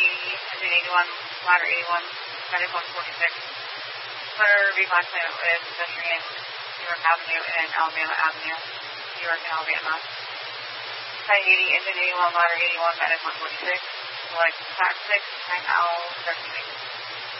engine 81, ladder 81, medic 146. Hunter recon plan with pedestrian York Avenue and Alabama Avenue, New York and Alabama. Site 80, engine 81, ladder 81, medic 146. Select Tac 6, 9L, 13.